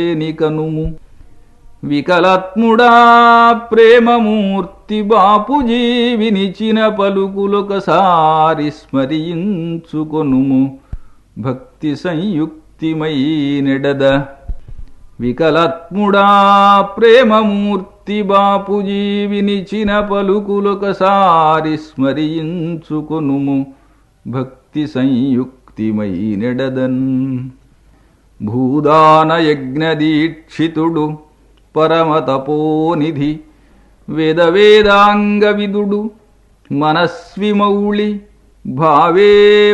నికనుము వికలాత్ముడా ప్రేమమూర్తి బాపుజీ వినిచిన పలుకులొకసారి స్మరించుకొనుము భక్తి సంయుక్తిమై నెడద వికలాత్ముడా ప్రేమమూర్తి బాపుజీ వినిచిన పలుకులొకసారి స్మరించుకొనుము భక్తి సంయుక్తిమై నెడదన్ భూదాన యజ్ఞదీక్షితుడు పరమతపోనిధి వేదాంగ విదుడు మనస్విమౌళి భావే